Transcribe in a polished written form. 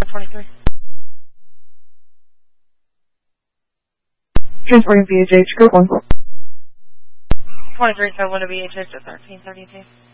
23. Transporting VHH, code 1. 23, so I want to VHH at 1332.